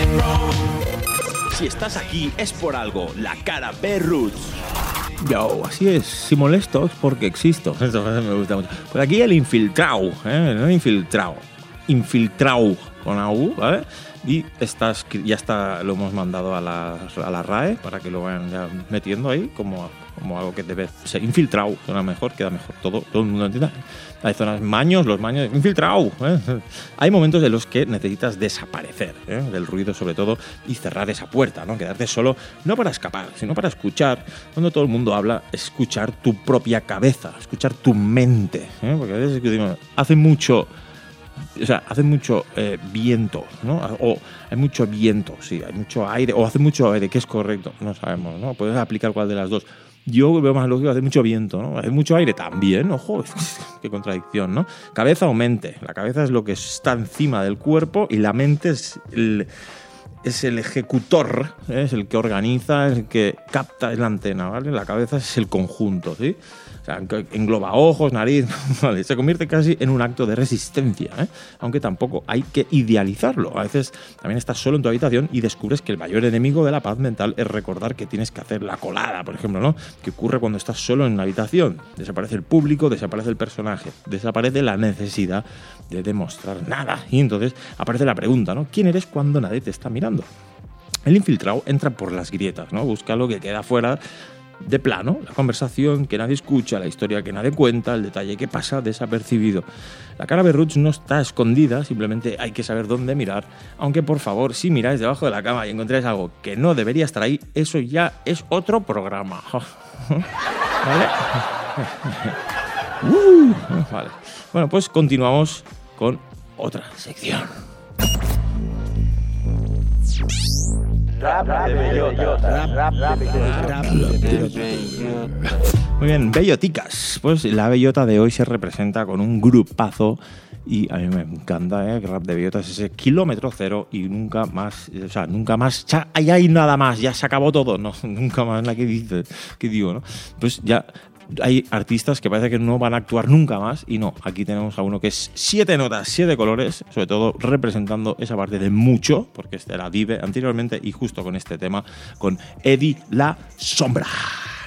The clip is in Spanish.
Si estás aquí es por algo, la cara B Roots. Yo, así es, si molesto es porque existo. Esta frase me gusta mucho. Por aquí el infiltrado, no infiltrado, infiltrado con AU, ¿vale? Y ya está, lo hemos mandado a la RAE para que lo vayan ya metiendo ahí como algo que debe ser infiltrado. Suena mejor, queda mejor, todo el mundo entiende. Hay zonas los maños, infiltrado. Hay momentos en los que necesitas desaparecer del ruido sobre todo y cerrar esa puerta, ¿no? Quedarte solo, no para escapar, sino para escuchar. Cuando todo el mundo habla, escuchar tu propia cabeza, escuchar tu mente, porque a veces digo, hace mucho viento, ¿no? O hay mucho viento, sí, hay mucho aire, o hace mucho aire, que es correcto, no sabemos, ¿no? Puedes aplicar cuál de las dos. Yo veo más lógico, hace mucho viento, ¿no? Hace mucho aire también, ojo, qué contradicción, ¿no? Cabeza o mente. La cabeza es lo que está encima del cuerpo y la mente es el ejecutor, es el que organiza, es el que capta, es la antena, ¿vale? La cabeza es el conjunto, ¿sí? O sea, engloba ojos, nariz, ¿vale? Se convierte casi en un acto de resistencia, aunque tampoco hay que idealizarlo. A veces también estás solo en tu habitación y descubres que el mayor enemigo de la paz mental es recordar que tienes que hacer la colada, por ejemplo, ¿no? ¿Qué ocurre cuando estás solo en una habitación? Desaparece el público, desaparece el personaje, desaparece la necesidad de demostrar nada. Y entonces aparece la pregunta, ¿no? ¿Quién eres cuando nadie te está mirando? El infiltrado entra por las grietas, ¿no? Busca lo que queda fuera de plano, la conversación que nadie escucha, la historia que nadie cuenta, el detalle que pasa desapercibido. La cara B Roots no está escondida, simplemente hay que saber dónde mirar, aunque por favor, si miráis debajo de la cama y encontráis algo que no debería estar ahí, eso ya es otro programa. ¿Vale? Vale. Bueno, pues continuamos con otra sección. Muy bien, belloticas. Pues la bellota de hoy se representa con un grupazo y a mí me encanta, que Rap de bellotas es ese kilómetro cero y nunca más, o sea, nunca más, ahí hay nada más, ya se acabó todo, no, nunca más, la que dice, que digo, ¿no? Pues ya hay artistas que parece que no van a actuar nunca más y no, aquí tenemos a uno que es 7 notas, 7 colores, sobre todo representando esa parte de mucho, porque este era Dive anteriormente y justo con este tema, con Eddie La Sombra.